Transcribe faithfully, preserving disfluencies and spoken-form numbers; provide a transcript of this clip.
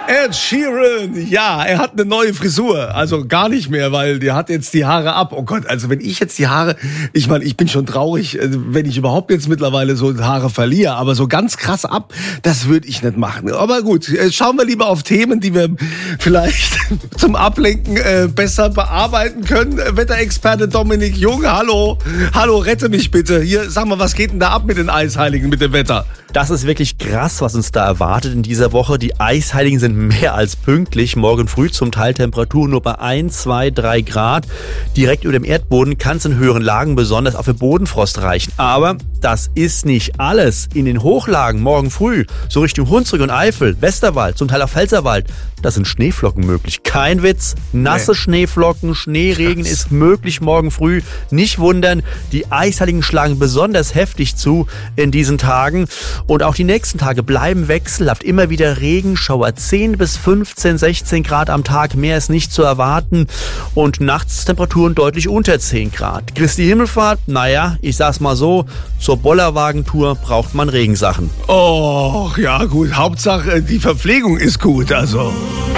Ed Sheeran, ja, er hat eine neue Frisur, also gar nicht mehr, weil der hat jetzt die Haare ab. Oh Gott, also wenn ich jetzt die Haare, ich meine, ich bin schon traurig, wenn ich überhaupt jetzt mittlerweile so Haare verliere, aber so ganz krass ab, das würde ich nicht machen. Aber gut, schauen wir lieber auf Themen, die wir vielleicht zum Ablenken äh, besser bearbeiten können. Wetterexperte Dominik Jung, hallo, hallo, rette mich bitte. Hier, sag mal, was geht denn da ab mit den Eisheiligen, mit dem Wetter? Das ist wirklich krass, was uns da erwartet in dieser Woche. Die Eisheiligen sind mehr als pünktlich. Morgen früh zum Teil Temperaturen nur bei eins, zwei, drei Grad. Direkt über dem Erdboden kann es in höheren Lagen besonders auch für Bodenfrost reichen. Aber das ist nicht alles. In den Hochlagen morgen früh, so Richtung Hunsrück und Eifel, Westerwald, zum Teil auch Pfälzerwald, da sind Schneeflocken möglich. Kein Witz, nasse nee. Schneeflocken, Schneeregen Krass. Ist möglich morgen früh. Nicht wundern, die Eisheiligen schlagen besonders heftig zu in diesen Tagen. Und auch die nächsten Tage bleiben wechselhaft. Immer wieder Regenschauer, zehn bis fünfzehn, sechzehn Grad am Tag, mehr ist nicht zu erwarten. Und nachts Temperaturen deutlich unter zehn Grad. Christi Himmelfahrt, naja, ich sag's mal so, zur Bollerwagentour braucht man Regensachen. Oh, ja gut, Hauptsache die Verpflegung ist gut, also...